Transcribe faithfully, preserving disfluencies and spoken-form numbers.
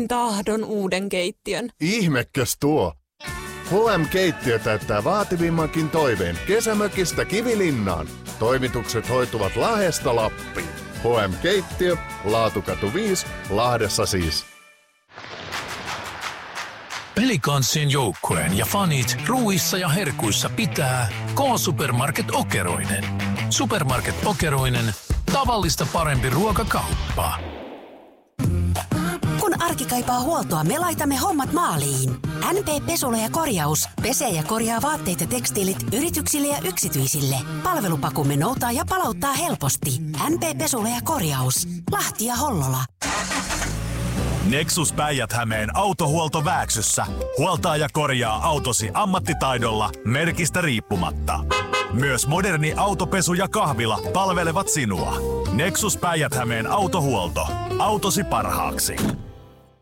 tahdon uuden keittiön. Ihmekäs tuo! H M-keittiö täyttää vaativimmankin toiveen kesämökistä Kivilinnaan. Toimitukset hoituvat Lahdesta Lappiin. H M-keittiö, Laatukatu viisi, Lahdessa siis. Pelikanssin joukkueen ja fanit ruuissa ja herkuissa pitää K-Supermarket Okeroinen. Supermarket Okeroinen, tavallista parempi ruokakauppa. Kun arki kaipaa huoltoa, me laitamme hommat maaliin. N P Pesulo ja Korjaus pesee ja korjaa vaatteet ja tekstiilit yrityksille ja yksityisille. Palvelupakumme noutaa ja palauttaa helposti. N P Pesulo ja Korjaus. Lahti ja Hollola. Nexus Päijät-Hämeen autohuolto Vääksyssä. Huoltaa ja korjaa autosi ammattitaidolla merkistä riippumatta. Myös moderni autopesu ja kahvila palvelevat sinua. Nexus Päijät-Hämeen autohuolto. Autosi parhaaksi.